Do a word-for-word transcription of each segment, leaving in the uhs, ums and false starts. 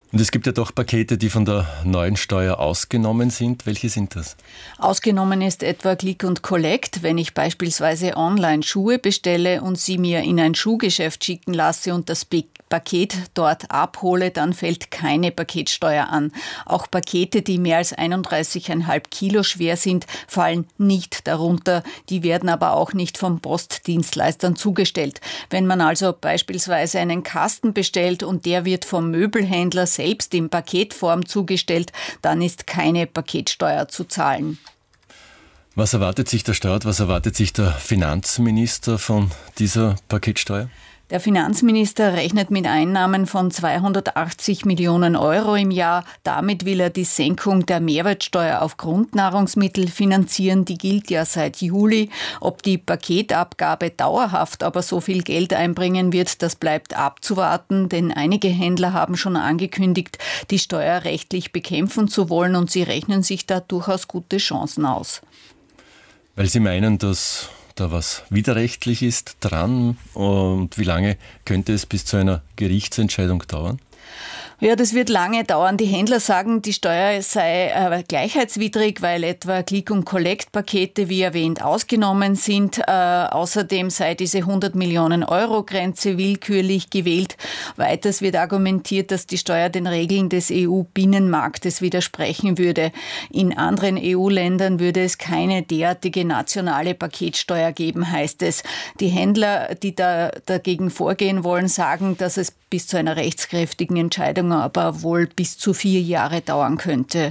Und es gibt ja doch Pakete, die von der neuen Steuer ausgenommen sind. Welche sind das? Ausgenommen ist etwa Click und Collect. Wenn ich beispielsweise online Schuhe bestelle und sie mir in ein Schuhgeschäft schicken lasse und das Paket dort abhole, dann fällt keine Paketsteuer an. Auch Pakete, die mehr als einunddreißig Komma fünf Kilo schwer sind, fallen nicht darunter. Die werden aber auch nicht vom Postdienstleistern zugestellt. Wenn man also beispielsweise einen Kasten bestellt und der wird vom Möbelhändler selbst in Paketform zugestellt, dann ist keine Paketsteuer zu zahlen. Was erwartet sich der Staat, was erwartet sich der Finanzminister von dieser Paketsteuer? Der Finanzminister rechnet mit Einnahmen von zweihundertachtzig Millionen Euro im Jahr. Damit will er die Senkung der Mehrwertsteuer auf Grundnahrungsmittel finanzieren. Die gilt ja seit Juli. Ob die Paketabgabe dauerhaft aber so viel Geld einbringen wird, das bleibt abzuwarten. Denn einige Händler haben schon angekündigt, die Steuer rechtlich bekämpfen zu wollen und sie rechnen sich da durchaus gute Chancen aus. Weil Sie meinen, dass da was widerrechtlich ist dran, und wie lange könnte es bis zu einer Gerichtsentscheidung dauern? Ja, das wird lange dauern. Die Händler sagen, die Steuer sei äh, gleichheitswidrig, weil etwa Click- und Collect-Pakete, wie erwähnt, ausgenommen sind. Äh, außerdem sei diese hundert Millionen Euro Grenze willkürlich gewählt. Weiters wird argumentiert, dass die Steuer den Regeln des E U-Binnenmarktes widersprechen würde. In anderen E U-Ländern würde es keine derartige nationale Paketsteuer geben, heißt es. Die Händler, die da dagegen vorgehen wollen, sagen, dass es bis zu einer rechtskräftigen Entscheidung aber wohl bis zu vier Jahre dauern könnte.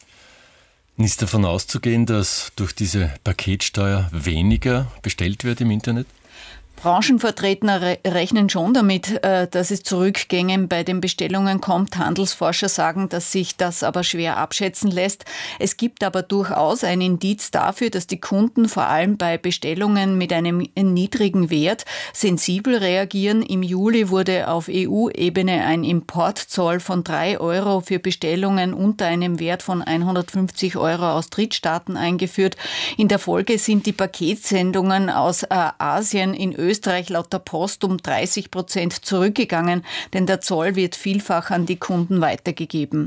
Ist davon auszugehen, dass durch diese Paketsteuer weniger bestellt wird im Internet? Branchenvertreter rechnen schon damit, dass es zu Rückgängen bei den Bestellungen kommt. Handelsforscher sagen, dass sich das aber schwer abschätzen lässt. Es gibt aber durchaus ein Indiz dafür, dass die Kunden vor allem bei Bestellungen mit einem niedrigen Wert sensibel reagieren. Im Juli wurde auf E U-Ebene ein Importzoll von drei Euro für Bestellungen unter einem Wert von hundertfünfzig Euro aus Drittstaaten eingeführt. In der Folge sind die Paketsendungen aus Asien in Österreich Österreich laut der Post um dreißig Prozent zurückgegangen, denn der Zoll wird vielfach an die Kunden weitergegeben.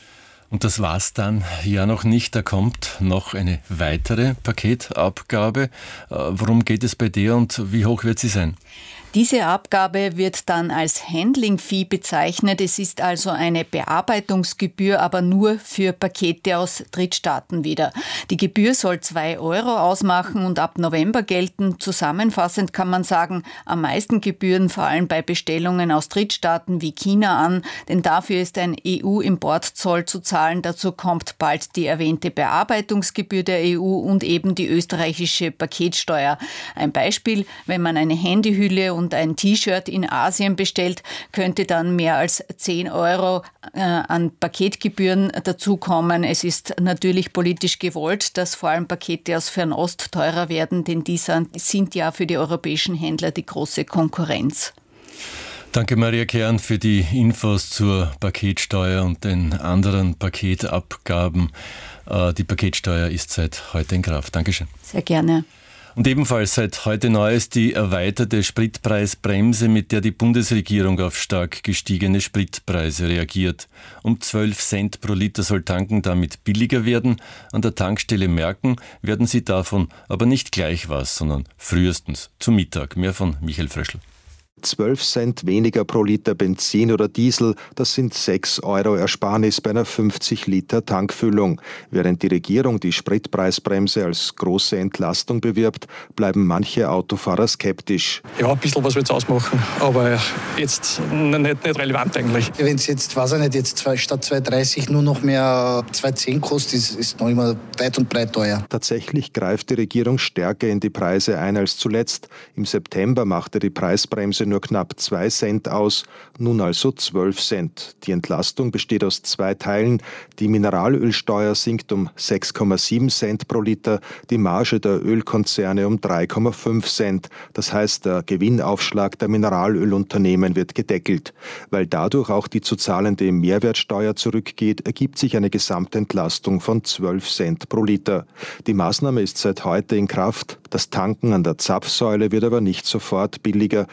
Und das war's dann ja noch nicht. Da kommt noch eine weitere Paketabgabe. Worum geht es bei der und wie hoch wird sie sein? Diese Abgabe wird dann als Handling-Fee bezeichnet. Es ist also eine Bearbeitungsgebühr, aber nur für Pakete aus Drittstaaten wieder. Die Gebühr soll zwei Euro ausmachen und ab November gelten. Zusammenfassend kann man sagen, am meisten Gebühren fallen bei Bestellungen aus Drittstaaten wie China an, denn dafür ist ein E U-Importzoll zu zahlen. Dazu kommt bald die erwähnte Bearbeitungsgebühr der E U und eben die österreichische Paketsteuer. Ein Beispiel, wenn man eine Handyhülle und ein T-Shirt in Asien bestellt, könnte dann mehr als zehn Euro äh, an Paketgebühren dazukommen. Es ist natürlich politisch gewollt, dass vor allem Pakete aus Fernost teurer werden, denn die sind ja für die europäischen Händler die große Konkurrenz. Danke, Maria Kern, für die Infos zur Paketsteuer und den anderen Paketabgaben. Äh, die Paketsteuer ist seit heute in Kraft. Dankeschön. Sehr gerne. Und ebenfalls seit heute neu ist die erweiterte Spritpreisbremse, mit der die Bundesregierung auf stark gestiegene Spritpreise reagiert. Um zwölf Cent pro Liter soll Tanken damit billiger werden. An der Tankstelle merken werden Sie davon aber nicht gleich was, sondern frühestens zum Mittag. Mehr von Michael Fröschl. zwölf Cent weniger pro Liter Benzin oder Diesel, das sind sechs Euro Ersparnis bei einer fünfzig Liter Tankfüllung. Während die Regierung die Spritpreisbremse als große Entlastung bewirbt, bleiben manche Autofahrer skeptisch. Ja, ein bisschen was wird es ausmachen, aber jetzt nicht, nicht relevant eigentlich. Wenn es jetzt, weiß ich nicht, jetzt zwei, statt zwei dreißig nur noch mehr zwei zehn kostet, ist, ist noch immer weit und breit teuer. Tatsächlich greift die Regierung stärker in die Preise ein als zuletzt. Im September machte die Preisbremse nur knapp zwei Cent aus, nun also zwölf Cent. Die Entlastung besteht aus zwei Teilen. Die Mineralölsteuer sinkt um sechs Komma sieben Cent pro Liter, die Marge der Ölkonzerne um drei Komma fünf Cent. Das heißt, der Gewinnaufschlag der Mineralölunternehmen wird gedeckelt. Weil dadurch auch die zu zahlende Mehrwertsteuer zurückgeht, ergibt sich eine Gesamtentlastung von zwölf Cent pro Liter. Die Maßnahme ist seit heute in Kraft. Das Tanken an der Zapfsäule wird aber nicht sofort billiger, erwartet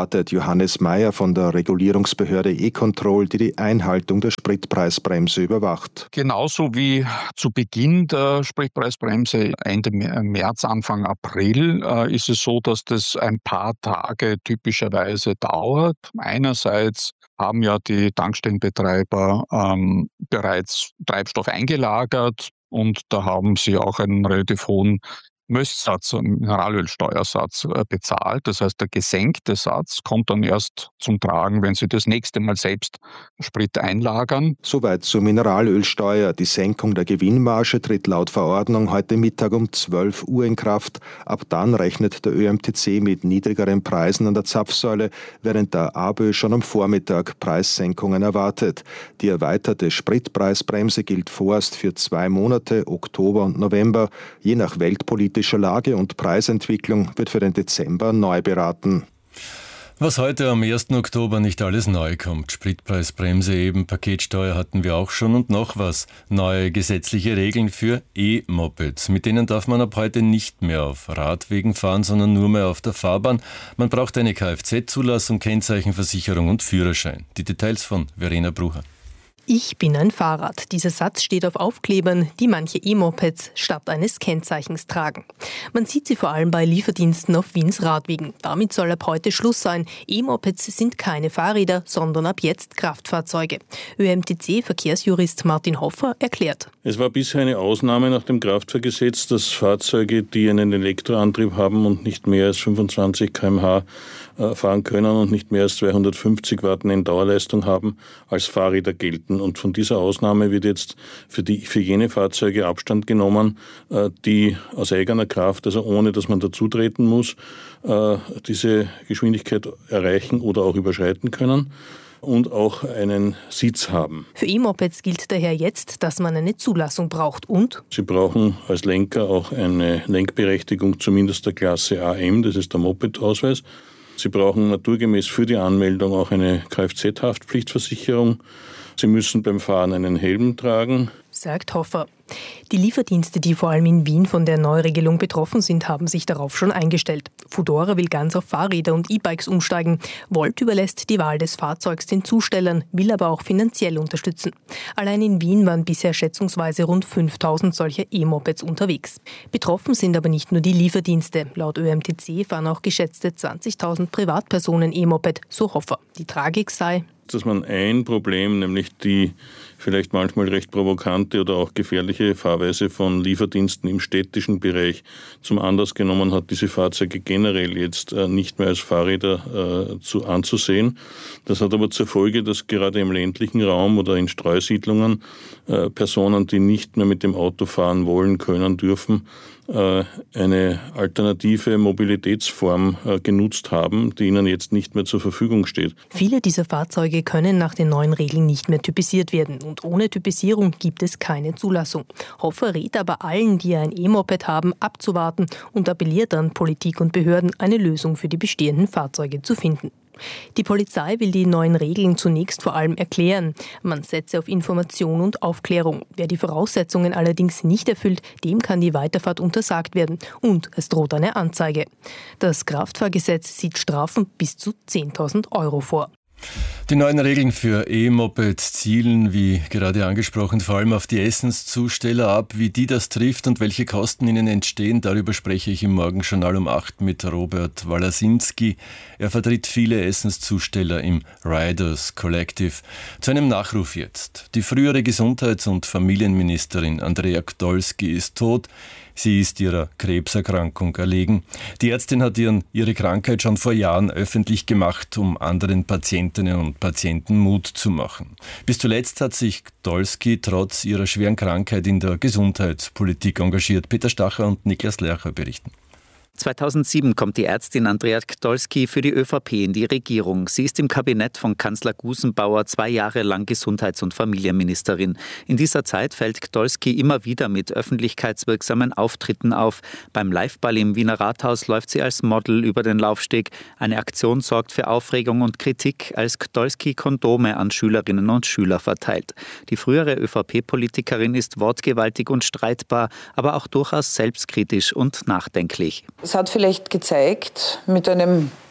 erwartet Johannes Mayer von der Regulierungsbehörde E-Control, die die Einhaltung der Spritpreisbremse überwacht. Genauso wie zu Beginn der Spritpreisbremse Ende März, Anfang April äh, ist es so, dass das ein paar Tage typischerweise dauert. Einerseits haben ja die Tankstellenbetreiber ähm, bereits Treibstoff eingelagert und da haben sie auch einen relativ hohen Möstsatz, einen Mineralölsteuersatz bezahlt. Das heißt, der gesenkte Satz kommt dann erst zum Tragen, wenn sie das nächste Mal selbst Sprit einlagern. Soweit zur Mineralölsteuer. Die Senkung der Gewinnmarge tritt laut Verordnung heute Mittag um zwölf Uhr in Kraft. Ab dann rechnet der Ö M T C mit niedrigeren Preisen an der Zapfsäule, während der A B Ö schon am Vormittag Preissenkungen erwartet. Die erweiterte Spritpreisbremse gilt vorerst für zwei Monate, Oktober und November. Je nach weltpolitischer Lage und Preisentwicklung wird für den Dezember neu beraten. Was heute am ersten Oktober nicht alles neu kommt. Spritpreisbremse eben, Paketsteuer hatten wir auch schon und noch was. Neue gesetzliche Regeln für E-Mopeds. Mit denen darf man ab heute nicht mehr auf Radwegen fahren, sondern nur mehr auf der Fahrbahn. Man braucht eine Kfz-Zulassung, Kennzeichenversicherung und Führerschein. Die Details von Verena Brucher. Ich bin ein Fahrrad. Dieser Satz steht auf Aufklebern, die manche E-Mopeds statt eines Kennzeichens tragen. Man sieht sie vor allem bei Lieferdiensten auf Wiens Radwegen. Damit soll ab heute Schluss sein. E-Mopeds sind keine Fahrräder, sondern ab jetzt Kraftfahrzeuge. Ö M T C-Verkehrsjurist Martin Hoffer erklärt. Es war bisher eine Ausnahme nach dem Kraftfahrgesetz, dass Fahrzeuge, die einen Elektroantrieb haben und nicht mehr als fünfundzwanzig Kilometer pro Stunde fahren können und nicht mehr als zweihundertfünfzig Watt in Dauerleistung haben, als Fahrräder gelten. Und von dieser Ausnahme wird jetzt für, die, für jene Fahrzeuge Abstand genommen, die aus eigener Kraft, also ohne dass man dazutreten muss, diese Geschwindigkeit erreichen oder auch überschreiten können und auch einen Sitz haben. Für E-Mopeds gilt daher jetzt, dass man eine Zulassung braucht und? Sie brauchen als Lenker auch eine Lenkberechtigung zumindest der Klasse A M, das ist der Moped-Ausweis. Sie brauchen naturgemäß für die Anmeldung auch eine Kfz-Haftpflichtversicherung. Sie müssen beim Fahren einen Helm tragen, sagt Hoffer. Die Lieferdienste, die vor allem in Wien von der Neuregelung betroffen sind, haben sich darauf schon eingestellt. Foodora will ganz auf Fahrräder und E-Bikes umsteigen. Volt überlässt die Wahl des Fahrzeugs den Zustellern, will aber auch finanziell unterstützen. Allein in Wien waren bisher schätzungsweise rund fünftausend solcher E-Mopeds unterwegs. Betroffen sind aber nicht nur die Lieferdienste. Laut Ö M T C fahren auch geschätzte zwanzigtausend Privatpersonen E-Moped, so Hoffer. Die Tragik sei, dass man ein Problem, nämlich die vielleicht manchmal recht provokante oder auch gefährliche Fahrweise von Lieferdiensten im städtischen Bereich zum Anlass genommen hat, diese Fahrzeuge generell jetzt nicht mehr als Fahrräder äh, zu, anzusehen. Das hat aber zur Folge, dass gerade im ländlichen Raum oder in Streusiedlungen äh, Personen, die nicht mehr mit dem Auto fahren wollen, können, dürfen, eine alternative Mobilitätsform genutzt haben, die ihnen jetzt nicht mehr zur Verfügung steht. Viele dieser Fahrzeuge können nach den neuen Regeln nicht mehr typisiert werden und ohne Typisierung gibt es keine Zulassung. Hoffer rät aber allen, die ein E-Moped haben, abzuwarten und appelliert an Politik und Behörden, eine Lösung für die bestehenden Fahrzeuge zu finden. Die Polizei will die neuen Regeln zunächst vor allem erklären. Man setze auf Information und Aufklärung. Wer die Voraussetzungen allerdings nicht erfüllt, dem kann die Weiterfahrt untersagt werden und es droht eine Anzeige. Das Kraftfahrgesetz sieht Strafen bis zu zehntausend Euro vor. Die neuen Regeln für E-Mopeds zielen, wie gerade angesprochen, vor allem auf die Essenszusteller ab. Wie die das trifft und welche Kosten ihnen entstehen, darüber spreche ich im Morgenjournal um acht mit Robert Walasinski. Er vertritt viele Essenszusteller im Riders Collective. Zu einem Nachruf jetzt. Die frühere Gesundheits- und Familienministerin Andrea Gdolski ist tot. Sie ist ihrer Krebserkrankung erlegen. Die Ärztin hat ihren, ihre Krankheit schon vor Jahren öffentlich gemacht, um anderen Patientinnen und Patienten Mut zu machen. Bis zuletzt hat sich Gdolski trotz ihrer schweren Krankheit in der Gesundheitspolitik engagiert. Peter Stacher und Niklas Lercher berichten. zweitausendsieben kommt die Ärztin Andrea Gdolski für die ÖVP in die Regierung. Sie ist im Kabinett von Kanzler Gusenbauer zwei Jahre lang Gesundheits- und Familienministerin. In dieser Zeit fällt Gdolski immer wieder mit öffentlichkeitswirksamen Auftritten auf. Beim Liveball im Wiener Rathaus läuft sie als Model über den Laufsteg. Eine Aktion sorgt für Aufregung und Kritik, als Gdolski Kondome an Schülerinnen und Schüler verteilt. Die frühere ÖVP-Politikerin ist wortgewaltig und streitbar, aber auch durchaus selbstkritisch und nachdenklich. Es hat vielleicht gezeigt, mit einem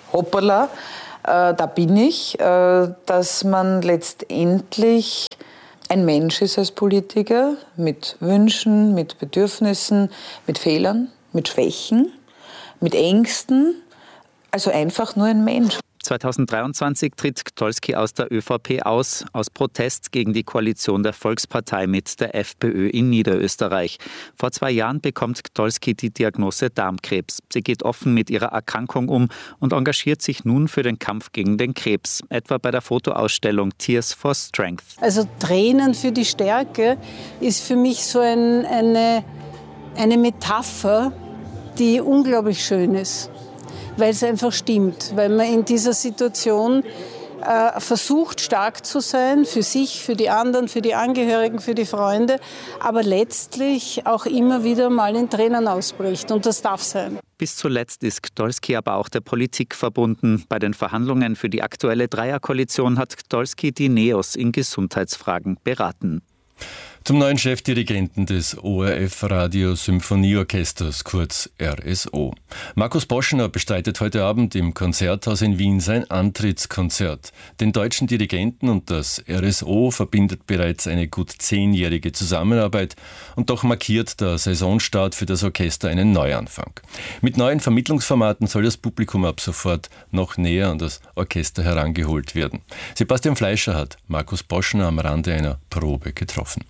hoppala, äh, da bin ich, äh, dass man letztendlich ein Mensch ist als Politiker mit Wünschen, mit Bedürfnissen, mit Fehlern, mit Schwächen, mit Ängsten, also einfach nur ein Mensch. zweitausenddreiundzwanzig tritt Gtolski aus der ÖVP aus, aus Protest gegen die Koalition der Volkspartei mit der FPÖ in Niederösterreich. Vor zwei Jahren bekommt Gtolski die Diagnose Darmkrebs. Sie geht offen mit ihrer Erkrankung um und engagiert sich nun für den Kampf gegen den Krebs, etwa bei der Fotoausstellung Tears for Strength. Also Tränen für die Stärke ist für mich so ein, eine, eine Metapher, die unglaublich schön ist. Weil es einfach stimmt, weil man in dieser Situation äh, versucht, stark zu sein, für sich, für die anderen, für die Angehörigen, für die Freunde, aber letztlich auch immer wieder mal in Tränen ausbricht und das darf sein. Bis zuletzt ist Gtolski aber auch der Politik verbunden. Bei den Verhandlungen für die aktuelle Dreierkoalition hat Gtolski die NEOS in Gesundheitsfragen beraten. Zum neuen Chefdirigenten des O R F Radio Symphonieorchesters, kurz R S O. Markus Boschner bestreitet heute Abend im Konzerthaus in Wien sein Antrittskonzert. Den deutschen Dirigenten und das R S O verbindet bereits eine gut zehnjährige Zusammenarbeit und doch markiert der Saisonstart für das Orchester einen Neuanfang. Mit neuen Vermittlungsformaten soll das Publikum ab sofort noch näher an das Orchester herangeholt werden. Sebastian Fleischer hat Markus Boschner am Rande einer Probe getroffen.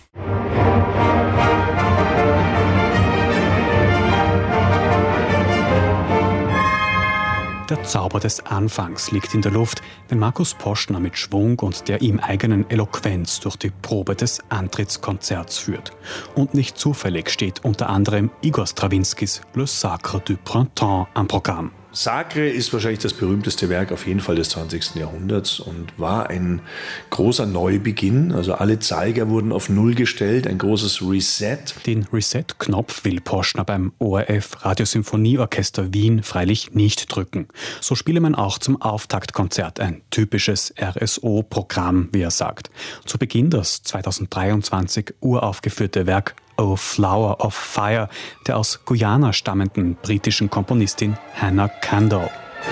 Der Zauber des Anfangs liegt in der Luft, wenn Markus Boschner mit Schwung und der ihm eigenen Eloquenz durch die Probe des Antrittskonzerts führt. Und nicht zufällig steht unter anderem Igor Strawinskys Le Sacre du Printemps am Programm. Sacre ist wahrscheinlich das berühmteste Werk auf jeden Fall des zwanzigsten Jahrhunderts und war ein großer Neubeginn. Also alle Zeiger wurden auf Null gestellt, ein großes Reset. Den Reset-Knopf will Boschner beim O R F Radiosymphonieorchester Wien freilich nicht drücken. So spiele man auch zum Auftaktkonzert ein typisches R S O-Programm, wie er sagt. Zu Beginn das zweitausenddreiundzwanzig uraufgeführte Werk O Flower of Fire der aus Guyana stammenden britischen Komponistin Hannah Kendall.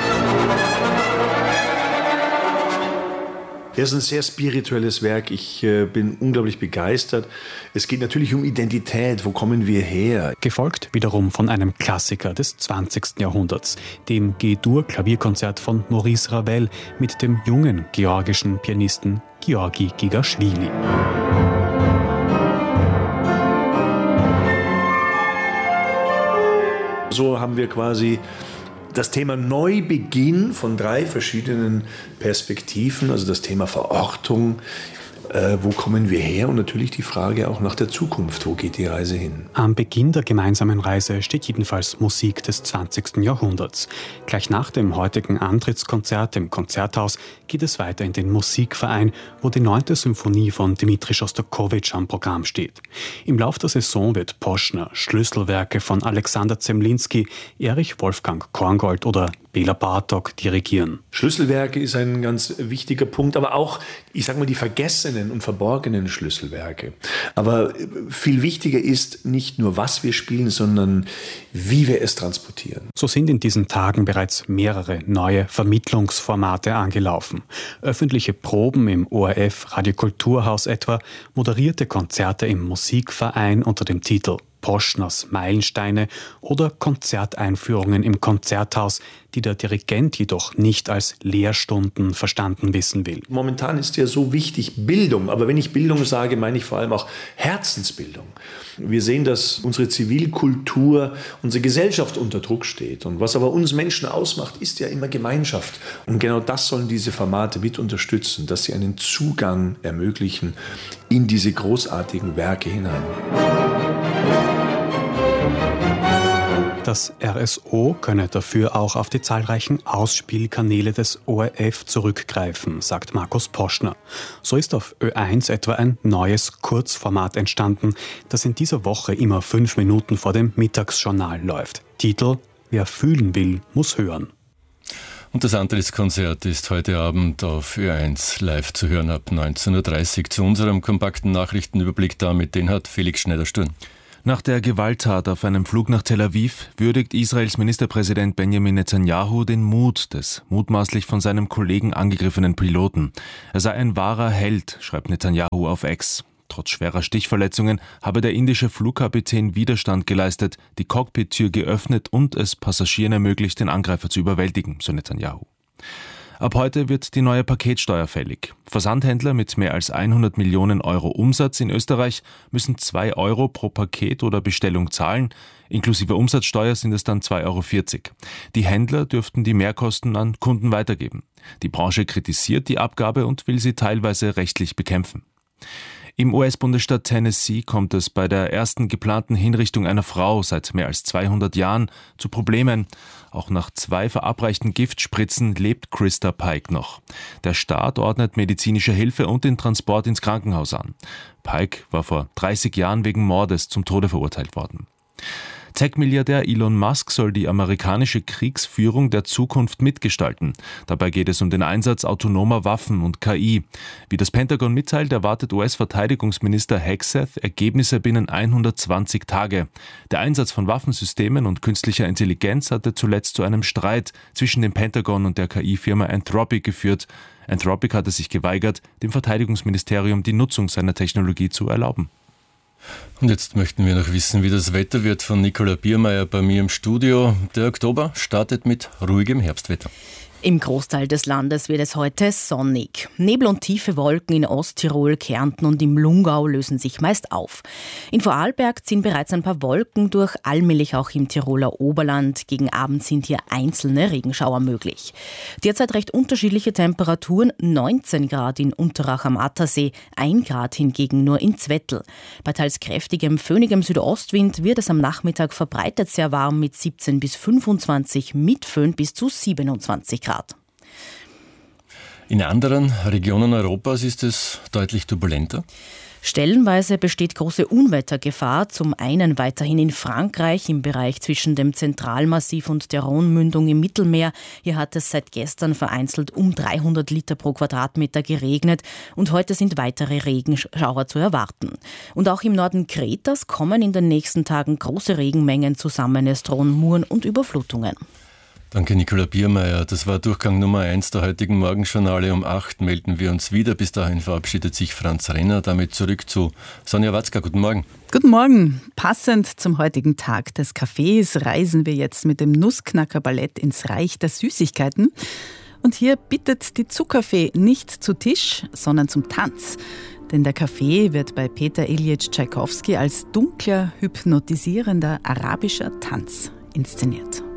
Das ist ein sehr spirituelles Werk. Ich äh, bin unglaublich begeistert. Es geht natürlich um Identität. Wo kommen wir her? Gefolgt wiederum von einem Klassiker des zwanzigsten Jahrhunderts, dem G-Dur-Klavierkonzert von Maurice Ravel mit dem jungen georgischen Pianisten Georgi Gigaschwili. So haben wir quasi das Thema Neubeginn von drei verschiedenen Perspektiven, also das Thema Verortung, äh, wo kommen wir her und natürlich die Frage auch nach der Zukunft, wo geht die Reise hin? Am Beginn der gemeinsamen Reise steht jedenfalls Musik des zwanzigsten Jahrhunderts. Gleich nach dem heutigen Antrittskonzert im Konzerthaus geht es weiter in den Musikverein, wo die neunte Symphonie von Dmitri Schostakowitsch am Programm steht. Im Lauf der Saison wird Boschner Schlüsselwerke von Alexander Zemlinsky, Erich Wolfgang Korngold oder Bela Bartok dirigieren. Schlüsselwerke ist ein ganz wichtiger Punkt, aber auch, ich sag mal, die vergessenen und verborgenen Schlüsselwerke. Aber viel wichtiger ist nicht nur, was wir spielen, sondern wie wir es transportieren. So sind in diesen Tagen bereits mehrere neue Vermittlungsformate angelaufen. Öffentliche Proben im O R F Radiokulturhaus etwa, moderierte Konzerte im Musikverein unter dem Titel Boschners Meilensteine oder Konzerteinführungen im Konzerthaus, die der Dirigent jedoch nicht als Lehrstunden verstanden wissen will. Momentan ist ja so wichtig Bildung, aber wenn ich Bildung sage, meine ich vor allem auch Herzensbildung. Wir sehen, dass unsere Zivilkultur, unsere Gesellschaft unter Druck steht. Und was aber uns Menschen ausmacht, ist ja immer Gemeinschaft. Und genau das sollen diese Formate mit unterstützen, dass sie einen Zugang ermöglichen in diese großartigen Werke hinein. Das R S O könne dafür auch auf die zahlreichen Ausspielkanäle des O R F zurückgreifen, sagt Markus Boschner. So ist auf Ö eins etwa ein neues Kurzformat entstanden, das in dieser Woche immer fünf Minuten vor dem Mittagsjournal läuft. Titel: Wer fühlen will, muss hören. Und das Antrittskonzert ist heute Abend auf Ö eins live zu hören ab neunzehn Uhr dreißig. Zu unserem kompakten Nachrichtenüberblick damit, den hat Felix Schneider-Sturm. Nach der Gewalttat auf einem Flug nach Tel Aviv würdigt Israels Ministerpräsident Benjamin Netanyahu den Mut des mutmaßlich von seinem Kollegen angegriffenen Piloten. Er sei ein wahrer Held, schreibt Netanyahu auf X. Trotz schwerer Stichverletzungen habe der indische Flugkapitän Widerstand geleistet, die Cockpit-Tür geöffnet und es Passagieren ermöglicht, den Angreifer zu überwältigen, so Netanyahu. Ab heute wird die neue Paketsteuer fällig. Versandhändler mit mehr als hundert Millionen Euro Umsatz in Österreich müssen zwei Euro pro Paket oder Bestellung zahlen. Inklusive Umsatzsteuer sind es dann zwei Euro vierzig. Die Händler dürften die Mehrkosten an Kunden weitergeben. Die Branche kritisiert die Abgabe und will sie teilweise rechtlich bekämpfen. Im U S-Bundesstaat Tennessee kommt es bei der ersten geplanten Hinrichtung einer Frau seit mehr als zweihundert Jahren zu Problemen. Auch nach zwei verabreichten Giftspritzen lebt Krista Pike noch. Der Staat ordnet medizinische Hilfe und den Transport ins Krankenhaus an. Pike war vor dreißig Jahren wegen Mordes zum Tode verurteilt worden. Tech-Milliardär Elon Musk soll die amerikanische Kriegsführung der Zukunft mitgestalten. Dabei geht es um den Einsatz autonomer Waffen und K I. Wie das Pentagon mitteilt, erwartet U S-Verteidigungsminister Hegseth Ergebnisse binnen hundertzwanzig Tage. Der Einsatz von Waffensystemen und künstlicher Intelligenz hatte zuletzt zu einem Streit zwischen dem Pentagon und der K I-Firma Anthropic geführt. Anthropic hatte sich geweigert, dem Verteidigungsministerium die Nutzung seiner Technologie zu erlauben. Und jetzt möchten wir noch wissen, wie das Wetter wird, von Nicola Biermeier bei mir im Studio. Der Oktober startet mit ruhigem Herbstwetter. Im Großteil des Landes wird es heute sonnig. Nebel und tiefe Wolken in Osttirol, Kärnten und im Lungau lösen sich meist auf. In Vorarlberg ziehen bereits ein paar Wolken durch, allmählich auch im Tiroler Oberland. Gegen Abend sind hier einzelne Regenschauer möglich. Derzeit recht unterschiedliche Temperaturen, neunzehn Grad in Unterach am Attersee, ein Grad hingegen nur in Zwettl. Bei teils kräftigem, föhnigem Südostwind wird es am Nachmittag verbreitet sehr warm mit siebzehn bis fünfundzwanzig, mit Föhn bis zu siebenundzwanzig Grad. In anderen Regionen Europas ist es deutlich turbulenter. Stellenweise besteht große Unwettergefahr, zum einen weiterhin in Frankreich im Bereich zwischen dem Zentralmassiv und der Rhône-Mündung im Mittelmeer. Hier hat es seit gestern vereinzelt um dreihundert Liter pro Quadratmeter geregnet und heute sind weitere Regenschauer zu erwarten. Und auch im Norden Kretas kommen in den nächsten Tagen große Regenmengen zusammen. Es drohen Muren und Überflutungen. Danke, Nicola Biermeier. Das war Durchgang Nummer eins der heutigen Morgenjournale. Um acht melden wir uns wieder. Bis dahin verabschiedet sich Franz Renner. Damit zurück zu Sonja Watzka. Guten Morgen. Guten Morgen. Passend zum heutigen Tag des Kaffees reisen wir jetzt mit dem Nussknacker-Ballett ins Reich der Süßigkeiten. Und hier bittet die Zuckerfee nicht zu Tisch, sondern zum Tanz. Denn der Kaffee wird bei Peter Iljitsch Tschaikowski als dunkler, hypnotisierender arabischer Tanz inszeniert.